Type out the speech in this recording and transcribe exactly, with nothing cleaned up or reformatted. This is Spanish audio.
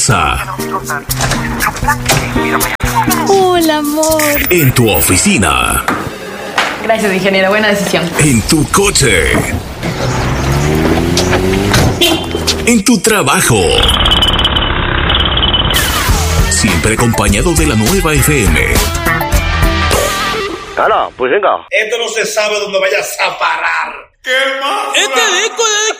Hola, amor. En tu oficina. Gracias, ingeniero. Buena decisión. En tu coche. En tu trabajo. Siempre acompañado de la nueva F M. Claro, pues venga. Esto no se sabe dónde vayas a parar. ¡Qué más! Este disco de